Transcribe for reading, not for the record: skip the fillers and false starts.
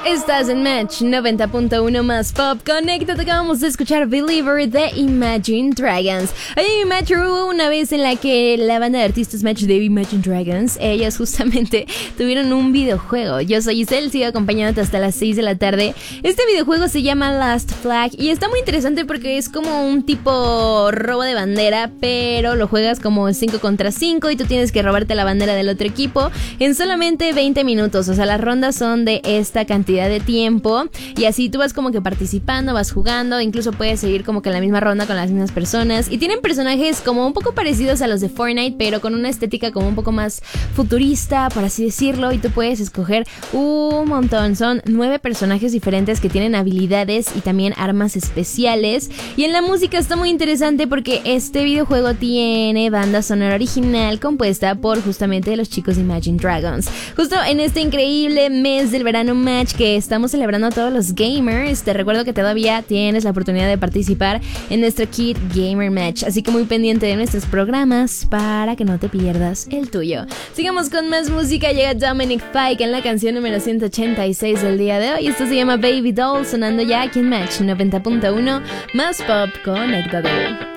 Estás en Match 90.1 más Pop. Conéctate, acabamos de escuchar Believer de Imagine Dragons. Hay Match, hubo una vez en la que la banda de artistas Match de Imagine Dragons, ellas justamente tuvieron un videojuego. Yo soy Isel, sigo acompañándote hasta las 6 de la tarde. Este videojuego se llama Last Flag y está muy interesante porque es como un tipo robo de bandera, pero lo juegas como 5 contra 5 y tú tienes que robarte la bandera del otro equipo en solamente 20 minutos. O sea, las rondas son de esta cantidad de tiempo y así tú vas como que participando, vas jugando, incluso puedes seguir como que en la misma ronda con las mismas personas y tienen personajes como un poco parecidos a los de Fortnite, pero con una estética como un poco más futurista, por así decirlo, y tú puedes escoger un montón. Son 9 personajes diferentes que tienen habilidades y también armas especiales, y en la música está muy interesante porque este videojuego tiene banda sonora original compuesta por justamente los chicos de Imagine Dragons. Justo en este increíble mes del verano Match que estamos celebrando a todos los gamers, te recuerdo que todavía tienes la oportunidad de participar en nuestro Kid Gamer Match, así que muy pendiente de nuestros programas para que no te pierdas el tuyo. Sigamos con más música, llega Dominic Fike en la canción número 186 del día de hoy. Esto se llama Baby Doll, sonando ya aquí en Match 90.1 más Pop. Conéctate.